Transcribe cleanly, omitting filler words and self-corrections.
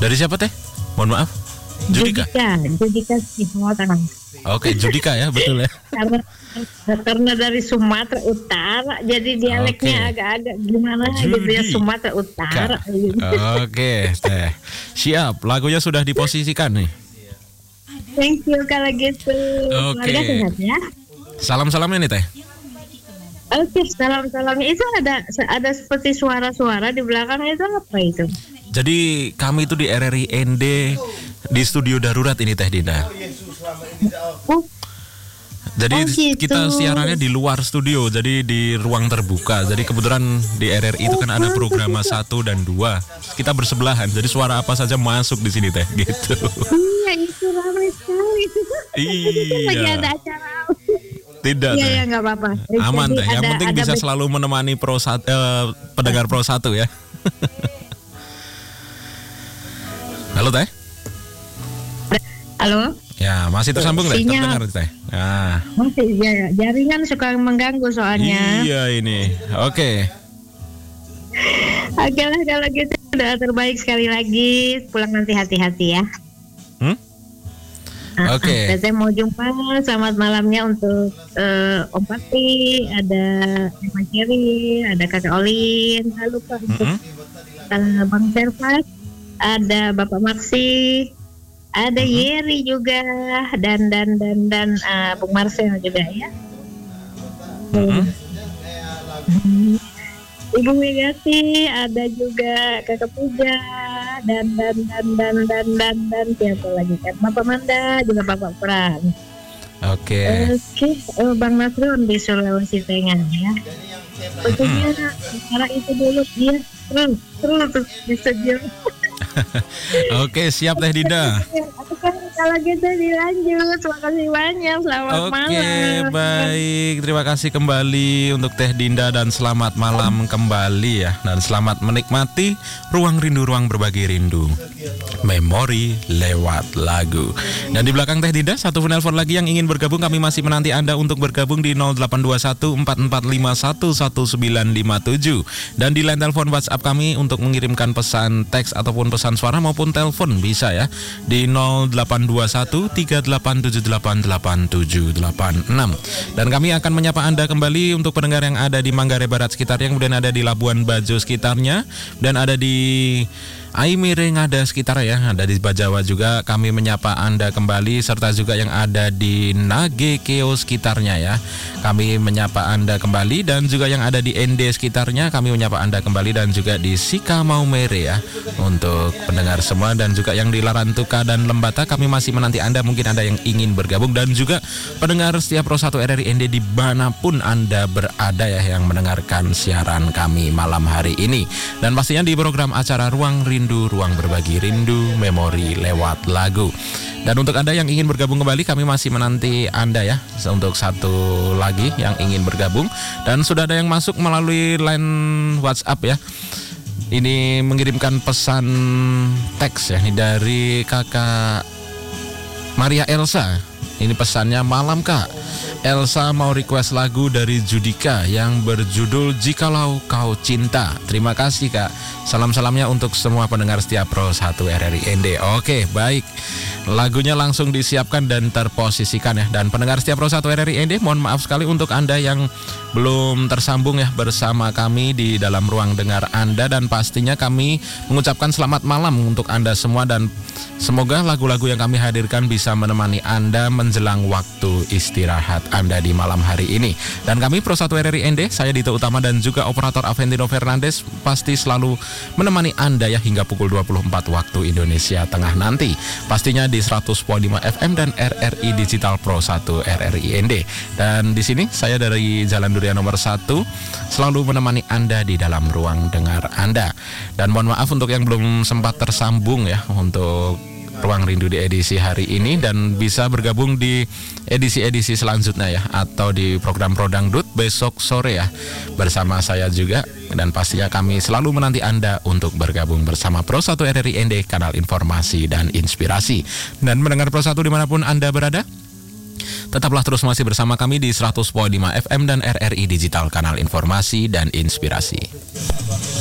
Dari siapa teh? Mohon maaf. Judika Sumatera. Oke, Judika ya, betul ya. Karena dari Sumatera Utara, jadi dialeknya agak-agak gimana gitu ya, Sumatera Utara. Oke, teh. Siap, lagunya sudah diposisikan nih. Thank you kalau gitu. Oke. Keluarga sehat ya. Salam-salamnya nih teh. Oke, salam-salamnya itu ada seperti suara-suara di belakang itu apa itu? Jadi kami itu di RRI ND di studio darurat ini Teh Dinda. Jadi gitu. kita siarannya di luar studio, jadi di ruang terbuka. Jadi kebetulan di RRI itu kan ada program 1 dan 2. Kita bersebelahan, jadi suara apa saja masuk di sini Teh, gitu. Iya, itu ramai sekali. Iya. Lagi ada acara. Tidak Teh. Iya, nggak apa-apa. Aman Teh, yang penting bisa selalu selalu menemani pendengar Pro 1 ya. Halo Teh. Halo. Ya, masih tersambung Teh, terdengar Teh. Nah. Masih ya, jaringan suka mengganggu soalnya. Iya ini. Oke. Oke lah kalau gitu, udah terbaik sekali lagi. Pulang nanti hati-hati ya. Oke. Saya mau jumpa. Selamat malamnya untuk Om Pati, ada Mas Kiri, ada Kakak Olin, lalu Pak untuk Bang Servas, ada Bapak Maksi, ada Yeri juga, dan Bung Marcel juga ya. Ibu Megati, ada juga Kakak Puja, dan siapa lagi kan? Bapak Manda, juga Bapak Pran. Oke. Bang Nasrun di Sulawesi Tengah ya. Betulnya cara itu dulu dia terus di studio. Oke, siap Teh Dinda. Kalau gitu dilanjut. Terima kasih banyak. Selamat malam. Oke, baik. Terima kasih kembali untuk Teh Dinda dan selamat malam kembali ya. Dan selamat menikmati Ruang Rindu, Ruang Berbagi Rindu. Memori lewat lagu. Dan di belakang Teh Dinda, satu penelpon lagi yang ingin bergabung. Kami masih menanti Anda untuk bergabung di 0821 4451 1957. Dan di line telepon WhatsApp kami untuk mengirimkan pesan teks ataupun pesan suara maupun telepon bisa ya di 0821 38788786. Dan kami akan menyapa Anda kembali untuk pendengar yang ada di Manggarai Barat sekitarnya, kemudian ada di Labuan Bajo sekitarnya, dan ada di Aimiring ada sekitar ya, ada di Bajawa juga. Kami menyapa Anda kembali, serta juga yang ada di Nagekeo sekitarnya ya. Kami menyapa Anda kembali, dan juga yang ada di ND sekitarnya kami menyapa Anda kembali, dan juga di Sikamaumere ya. Untuk pendengar semua, dan juga yang di Larantuka dan Lembata kami masih menanti Anda, mungkin ada yang ingin bergabung, dan juga pendengar setiap Pro 1 RRI ND dimanapun Anda berada ya, yang mendengarkan siaran kami malam hari ini. Dan pastinya di program acara Ruang Rindu, Ruang Berbagi Rindu, Memori lewat lagu. Dan untuk Anda yang ingin bergabung kembali, kami masih menanti Anda ya, untuk satu lagi yang ingin bergabung. Dan sudah ada yang masuk melalui line WhatsApp ya. Ini mengirimkan pesan teks ya, ini dari Kakak Maria Elsa. Ini pesannya, malam Kak, Elsa mau request lagu dari Judika yang berjudul Jikalau Kau Cinta. Terima kasih Kak. Salam-salamnya untuk semua pendengar setia Pro 1 RRI ND. Oke, baik. Lagunya langsung disiapkan dan terposisikan ya. Dan pendengar setia Pro 1 RRI ND, mohon maaf sekali untuk Anda yang belum tersambung ya bersama kami di dalam ruang dengar Anda. Dan pastinya kami mengucapkan selamat malam untuk Anda semua, dan semoga lagu-lagu yang kami hadirkan bisa menemani Anda menjelang waktu istirahat Anda di malam hari ini. Dan kami Pro 1 RRI ND, saya Dito Utama dan juga operator Aventino Fernandes pasti selalu menemani Anda ya hingga pukul 24 waktu Indonesia Tengah nanti. Pastinya di 100.5 FM dan RRI Digital Pro 1 RRI ND. Dan di sini saya dari Jalan Durian nomor 1 selalu menemani Anda di dalam ruang dengar Anda. Dan mohon maaf untuk yang belum sempat tersambung ya untuk Ruang Rindu di edisi hari ini, dan bisa bergabung di edisi-edisi selanjutnya ya, atau di program Pro Dangdut besok sore ya bersama saya juga. Dan pastinya kami selalu menanti Anda untuk bergabung bersama Pro 1 RRI ND, kanal informasi dan inspirasi. Dan mendengar Pro 1 dimanapun Anda berada, tetaplah terus masih bersama kami di 100.5 FM dan RRI Digital, kanal informasi dan inspirasi.